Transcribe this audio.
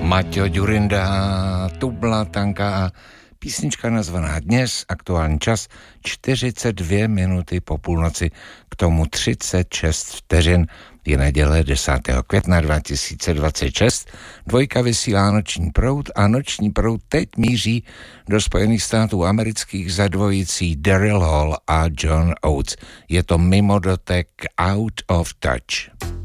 Maťo Ďurinda, Tubla tanká, písnička nazvaná Dnes, aktuální čas 42 minuty po půlnoci, k tomu 36 vteřin, je neděle 10. května 2026, dvojka vysílá Noční proud a Noční proud teď míří do Spojených států amerických za dvojicí Daryl Hall a John Oates. Je to mimo dotek Out of Touch.